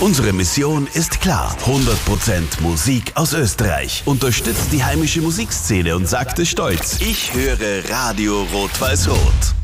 Unsere Mission ist klar. 100% Musik aus Österreich. Unterstützt die heimische Musikszene und sagt es stolz: Ich höre Radio Rot-Weiß-Rot.